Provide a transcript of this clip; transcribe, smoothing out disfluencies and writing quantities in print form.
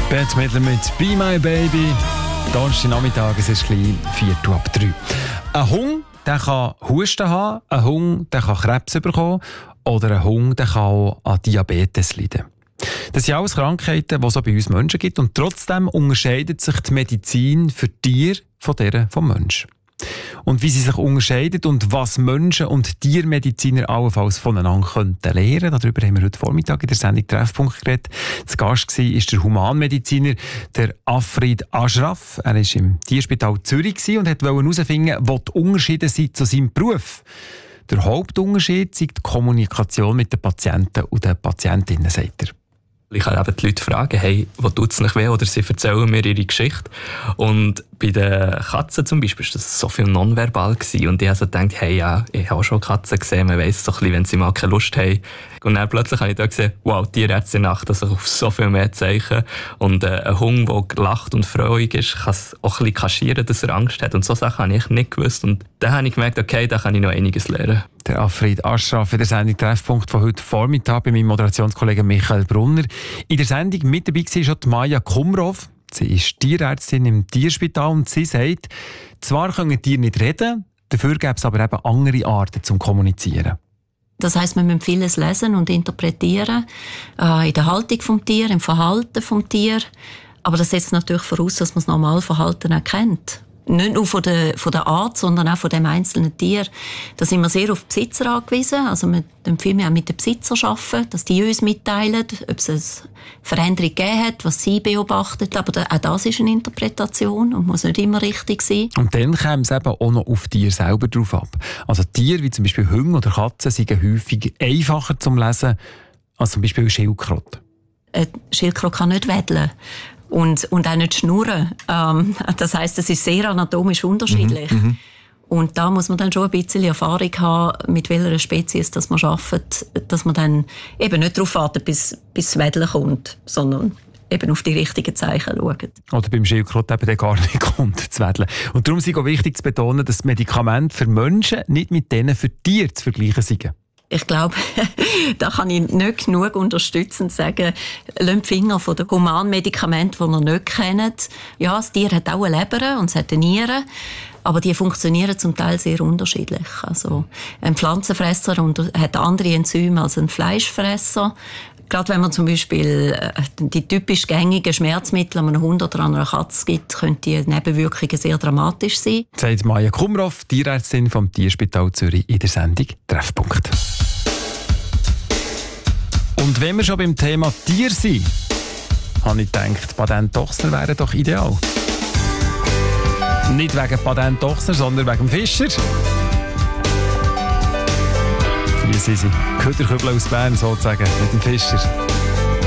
Bette Midler mit «Be My Baby». Donnerstag Nachmittag, es ist gleich 2:45. Ein Hund, der kann Husten haben, ein Hund, der kann Krebs bekommen oder ein Hund, der kann auch an Diabetes leiden. Das sind alles Krankheiten, die es auch bei uns Menschen gibt, und trotzdem unterscheidet sich die Medizin für Tiere von der vom Menschen. Und wie sie sich unterscheiden und was Menschen und Tiermediziner allenfalls voneinander könnten lernen. Darüber haben wir heute Vormittag in der Sendung «Treffpunkt» geredet. Zu Gast war der Humanmediziner, der Afrid Ashraf. Er war im Tierspital Zürich und wollte herausfinden, wo die Unterschiede sind zu seinem Beruf. Der Hauptunterschied ist die Kommunikation mit den Patienten und den Patientinnen, sagt er. Ich kann eben die Leute fragen, hey, wo tut es nicht weh? Oder sie erzählen mir ihre Geschichte. Und bei den Katzen zum Beispiel war das so viel nonverbal gewesen. Und ich habe so gedacht, hey, ja, ich habe auch schon Katzen gesehen, man weiss so ein bisschen, wenn sie mal keine Lust haben. Und dann plötzlich habe ich da gesehen, wow, die Tierärztin achtet sich auf so viel mehr Zeichen. Und ein Hund, der gelacht und freudig ist, kann es auch ein bisschen kaschieren, dass er Angst hat. Und so Sachen habe ich nicht gewusst. Und dann habe ich gemerkt, okay, da kann ich noch einiges lernen. Der Afrid Ashraf in der Sendung «Treffpunkt» von heute Vormittag bei meinem Moderationskollegen Michael Brunner. In der Sendung mit dabei war schon Maja Kumrov. Sie ist Tierärztin im Tierspital und sie sagt, zwar können Tiere nicht reden, dafür gäbe es aber eben andere Arten zum Kommunizieren. Das heisst, wir müssen vieles lesen und interpretieren, in der Haltung vom Tier, im Verhalten vom Tier. Aber das setzt natürlich voraus, dass man das Normalverhalten auch kennt. Nicht nur von der Art, sondern auch von dem einzelnen Tier. Da sind wir sehr auf die Besitzer angewiesen. Also wir empfehlen auch mit den Besitzern arbeiten, dass die uns mitteilen, ob es eine Veränderung gegeben hat, was sie beobachten. Aber auch das ist eine Interpretation und muss nicht immer richtig sein. Und dann kommt es eben auch noch auf die Tiere selber drauf ab. Also Tiere wie zum Beispiel Hunde oder Katzen sind häufig einfacher zum Lesen als zum Beispiel eine Schildkröte. Eine Schildkröte kann nicht wedeln. Und auch nicht schnurren. Das heisst, es ist sehr anatomisch unterschiedlich. Und da muss man dann schon ein bisschen Erfahrung haben, mit welcher Spezies dass man arbeitet, dass man dann eben nicht darauf wartet, bis das Wedeln kommt, sondern eben auf die richtigen Zeichen schaut. Oder beim Schildkröte eben gar nicht kommt, zu wedeln. Und darum ist es auch wichtig zu betonen, dass Medikamente für Menschen nicht mit denen für Tiere zu vergleichen sind. Ich glaube, da kann ich nicht genug unterstützend sagen, lasst die Finger von den Humanmedikamenten, die ihr nicht kennt. Ja, das Tier hat auch eine Leber und es hat eine Niere, aber die funktionieren zum Teil sehr unterschiedlich. Also ein Pflanzenfresser hat andere Enzyme als ein Fleischfresser. Gerade wenn man zum Beispiel die typisch gängigen Schmerzmittel an einem Hund oder an einer Katze gibt, können die Nebenwirkungen sehr dramatisch sein. Sagt Maja Kumrov, Tierärztin vom Tierspital Zürich in der Sendung «Treffpunkt». Und wenn wir schon beim Thema Tier sind, habe ich gedacht, Patent-Ochsner wären doch ideal. Nicht wegen Patent-Ochsner, sondern wegen dem Fischer. Hier sind sie, Köderkübel aus Bern sozusagen, mit dem Fischer.